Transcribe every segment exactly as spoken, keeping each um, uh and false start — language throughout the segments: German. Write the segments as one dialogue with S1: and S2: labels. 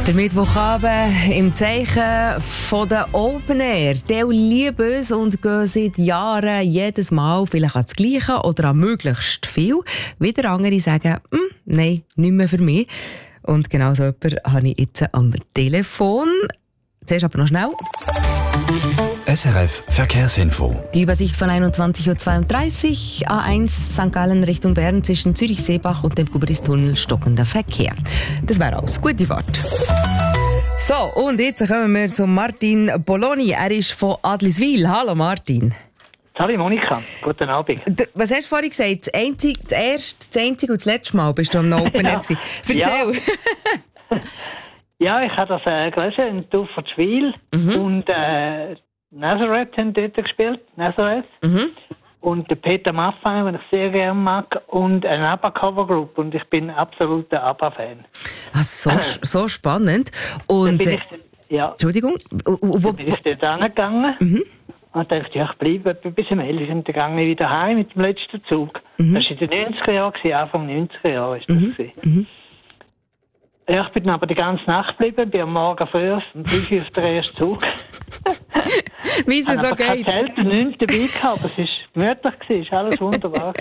S1: Der Mittwochabend im Zeichen von der Open Air. Die lieben es und gehen seit Jahren jedes Mal vielleicht an das Gleiche oder an möglichst viel. Wieder andere sagen, nein, nicht mehr für mich. Und genau so jemanden habe ich jetzt am Telefon. Zuerst aber noch schnell.
S2: S R F Verkehrsinfo.
S1: Die Übersicht von einundzwanzig Uhr zweiunddreißig, A eins Sankt Gallen Richtung Bern zwischen Zürich-Seebach und dem Gubristunnel stockender Verkehr. Das wäre alles. Gute Fahrt. So, und jetzt kommen wir zu Martin Poloni. Er ist von Adliswil. Hallo Martin.
S3: Hallo Monika, guten Abend.
S1: D- Was hast du vorhin gesagt? Das, einzige, das erste, das einzige und das letzte Mal bist du am Open Air gewesen. Erzähl.
S3: Ja. Ja, ich habe das äh, gelesen in Tuffertschwil mhm. und äh, Nazareth haben dort gespielt, Nazareth. Mhm. Und der Peter Maffay, den ich sehr gerne mag, und eine ABBA-Cover-Group. Und ich bin absoluter ABBA-Fan.
S1: Ah, so, so spannend. Und,
S3: bin
S1: äh,
S3: ich, ja,
S1: Entschuldigung? Wo,
S3: dann bin ich dort hingegangen mhm. und dachte, ja, ich bleibe etwa bis zum elf und dann gehe ich wieder heim mit dem letzten Zug. Mhm. Das war in den neunziger Jahren, Anfang neunziger Jahre ist das.
S1: Mhm. Mhm.
S3: Ja, ich bin aber die ganze Nacht geblieben, bin am Morgen früh um fünf Uhr auf den ersten Zug.
S1: Wie es so geht.
S3: Ich hatte Zelt und nichts dabei gehabt, aber es war gemütlich, es war alles wunderbar.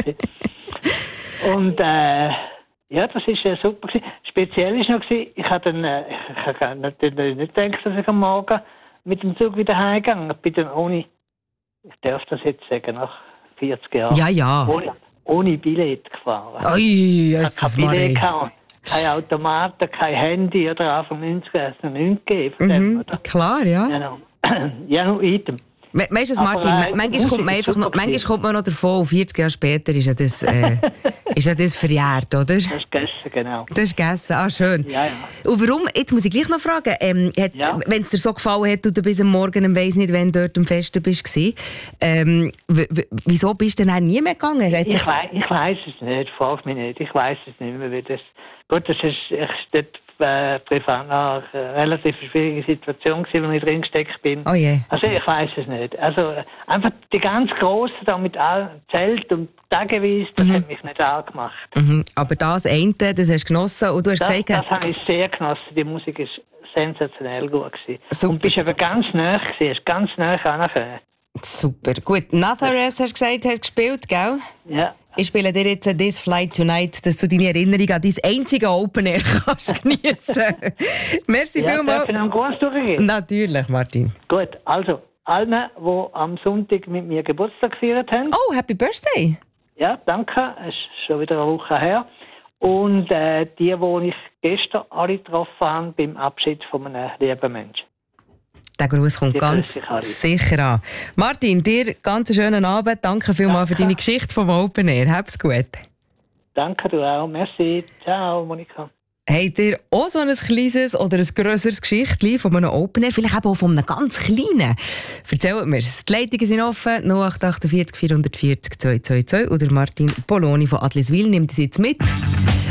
S3: Und äh, ja, das war äh, super. Speziell war noch, ich habe dann, äh, ich habe nicht, nicht gedacht, dass ich am Morgen mit dem Zug wieder heimgegangen bin. Ich bin dann ohne, ich darf das jetzt sagen, nach vierzig Jahren,
S1: ja, ja.
S3: Ohne, ohne Billett gefahren.
S1: Ui,
S3: ich hatte kein Billett gehabt. Kein Automaten, kein Handy oder Anfang neunziger hat es noch nichts gegeben.
S1: Mhm,
S3: dem, oder?
S1: Klar, ja.
S3: Genau. Ja, noch item.
S1: We weißt du, Martin,
S3: Aber, äh,
S1: manchmal, kommt man einfach noch, manchmal kommt man noch davon, vierzig Jahre später ist ja das, äh, ist ja das verjährt, oder?
S3: Das ist gegessen, genau.
S1: Das ist gegessen, ah, schön.
S3: Ja, ja.
S1: Und warum, jetzt muss ich gleich noch fragen, ähm,
S3: Ja.
S1: wenn es dir so gefallen hat, du bis am Morgen, weiss nicht, wenn du dort am Festen bist, ähm, wieso bist du dann nie mehr gegangen? Hat
S3: Ich,
S1: sich-
S3: wei ich weiss es nicht, frag mich nicht. Ich weiss es nicht mehr, wie das... Gut, das ist, ich dort äh, privat noch eine relativ schwierige Situation gewesen, wo ich drin gesteckt bin.
S1: Oh je.
S3: Also ich weiss es nicht. Also äh, einfach die ganz Grossen da mit allem Zelt und tageweise, das
S1: Mhm.
S3: hat mich nicht angemacht.
S1: Mhm. Aber das eine, das hast du genossen und du hast
S3: Das,
S1: gesagt...
S3: das habe ich sehr genossen. Die Musik ist sensationell gut gewesen.
S1: Super.
S3: Und bist aber ganz nah gewesen, hast ganz nah angefangen.
S1: Super, gut. Nazareth, hast du gesagt, hast gespielt, gell?
S3: Ja.
S1: Ich spiele dir jetzt «This Flight Tonight», dass du deine Erinnerung an dein einzige Open Air kannst geniessen. Merci
S3: Ja,
S1: vielmals.
S3: darf ich noch einen Gruß durchgeben?
S1: Natürlich, Martin.
S3: Gut, also, allen, die am Sonntag mit mir Geburtstag gefeiert haben.
S1: Oh, Happy Birthday!
S3: Ja, danke. Es ist schon wieder eine Woche her. Und äh, die, die ich gestern alle getroffen habe, beim Abschied von einem lieben Menschen.
S1: Der Gruß kommt
S3: Die
S1: ganz
S3: grüße ich alle.
S1: sicher an. Martin, dir ganz einen schönen Abend. Danke vielmals für
S3: Danke.
S1: deine Geschichte vom Open Air. Hab's gut.
S3: Danke, du auch. Merci. Ciao, Monika.
S1: Habt ihr auch so ein kleines oder ein grösseres Geschichtchen von einem Open Air? Vielleicht eben auch von einem ganz kleinen? Erzählt mir es. Die Leitungen sind offen. null acht acht vier vier vier null zwei zwei zwei. Oder Martin Poloni von Adliswil nimmt es jetzt mit.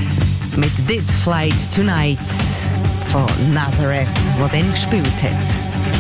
S1: Mit «This Flight Tonight» von Nazareth, der dann gespielt hat.